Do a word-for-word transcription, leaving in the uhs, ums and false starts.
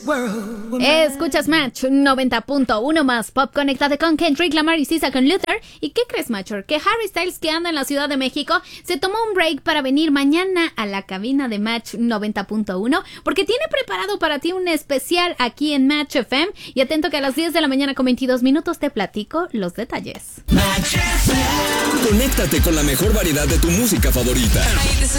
Escuchas Match noventa punto uno más Pop. Conéctate con Kendrick Lamar y Sisa con Luther. ¿Y qué crees, Machor? Que Harry Styles, que anda en la Ciudad de México, se tomó un break para venir mañana a la cabina de Match noventa punto uno porque tiene preparado para ti un especial aquí en Match F M. Y atento que a las diez de la mañana con veintidós minutos te platico los detalles. Match F M. Conéctate con la mejor variedad de tu música favorita.